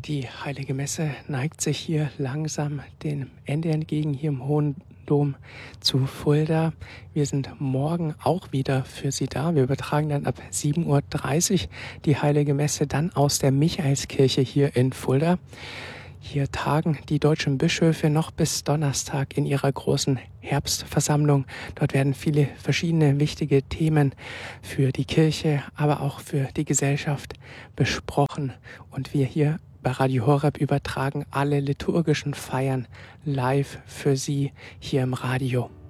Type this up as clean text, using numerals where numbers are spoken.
Die Heilige Messe neigt sich hier langsam dem Ende entgegen, hier im Hohen Dom zu Fulda. Wir sind morgen auch wieder für Sie da. Wir übertragen dann ab 7:30 Uhr die Heilige Messe dann aus der Michaelskirche hier in Fulda. Hier tagen die deutschen Bischöfe noch bis Donnerstag in ihrer großen Herbstversammlung. Dort werden viele verschiedene wichtige Themen für die Kirche, aber auch für die Gesellschaft besprochen. Und wir hier bei Radio Horeb übertragen alle liturgischen Feiern live für Sie hier im Radio.